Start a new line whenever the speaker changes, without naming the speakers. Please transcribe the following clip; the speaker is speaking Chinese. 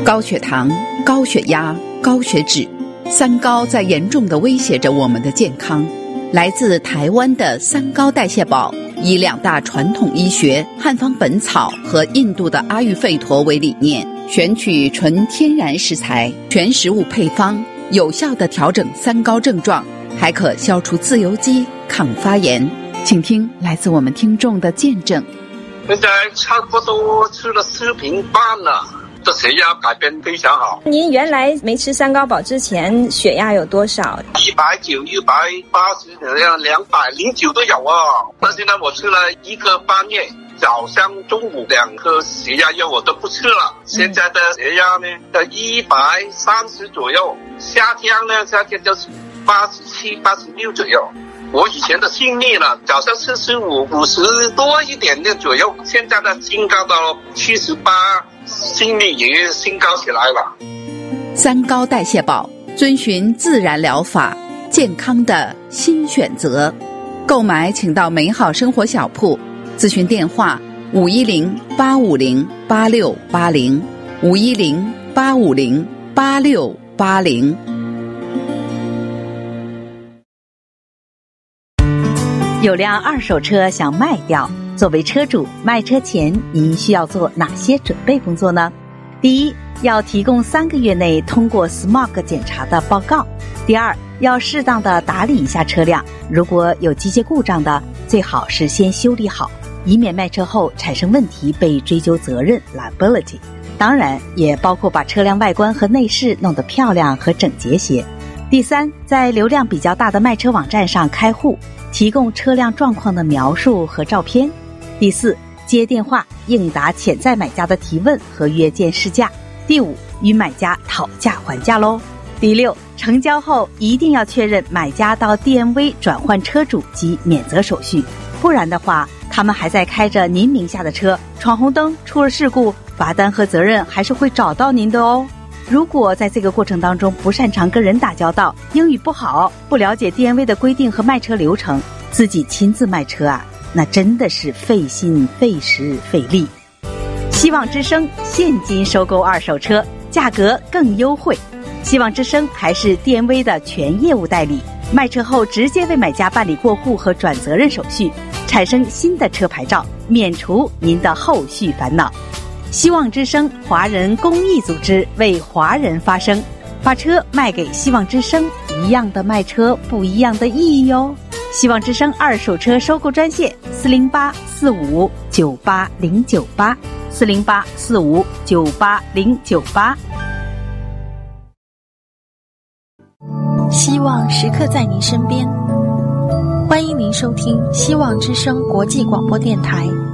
高血糖、高血压、高血脂，三高在严重地威胁着我们的健康。来自台湾的三高代谢宝，以2大传统医学汉方本草和印度的阿育吠陀为理念，选取纯天然食材，全食物配方，有效地调整三高症状，还可消除自由基、抗发炎。请听来自我们听众的见证。
现在差不多吃了4瓶半了，这血压改变非常好。
您原来没吃三高宝之前血压有多少
？190、180、209都有啊。但现在我吃了1个半月，早上、中午2颗血压药我都不吃了。现在的血压呢，在130左右，夏天就是87、86左右。我以前的心率呢，早上45、50多一点点左右，现在呢升高到78，心率也升高起来了。
三高代谢宝，遵循自然疗法，健康的新选择。购买请到美好生活小铺，咨询电话510-850-8680 510-850-8680。
有辆二手车想卖掉，作为车主，卖车前您需要做哪些准备工作呢？第一，要提供3个月内通过 SMOG 检查的报告。第二，要适当的打理一下车辆，如果有机械故障的，最好是先修理好，以免卖车后产生问题被追究责任 liability。 当然也包括把车辆外观和内饰弄得漂亮和整洁些。第三，在流量比较大的卖车网站上开户，提供车辆状况的描述和照片。第四，接电话应答潜在买家的提问和约见试驾。第五，与买家讨价还价咯。第六，成交后一定要确认买家到 DMV 转换车主及免责手续，不然的话他们还在开着您名下的车，闯红灯出了事故，罚单和责任还是会找到您的哦。如果在这个过程当中不擅长跟人打交道，英语不好，不了解 DMV 的规定和卖车流程，自己亲自卖车啊，那真的是费心费时费力。希望之声现金收购二手车，价格更优惠。希望之声还是 DMV 的全业务代理，卖车后直接为买家办理过户和转责任手续，产生新的车牌照，免除您的后续烦恼。希望之声华人公益组织为华人发声，把车卖给希望之声，一样的卖车，不一样的意义哟。希望之声二手车收购专线408-45-98098 408-45-98098。
希望时刻在您身边，欢迎您收听希望之声国际广播电台